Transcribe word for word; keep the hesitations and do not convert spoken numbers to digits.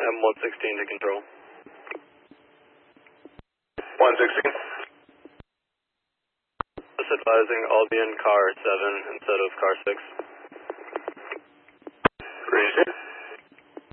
M one sixteen to control. one sixteen. Just advising I'll be in car seven instead of car six. Reason?